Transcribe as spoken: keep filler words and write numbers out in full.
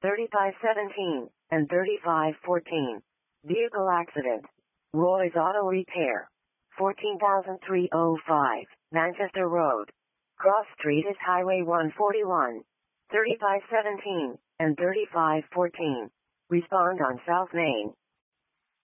thirty-five seventeen, and thirty-five fourteen. Vehicle accident. Roy's Auto Repair. fourteen thousand three oh five, Manchester Road. Cross Street is Highway one forty-one. thirty-five seventeen, and thirty-five fourteen. Respond on South Main.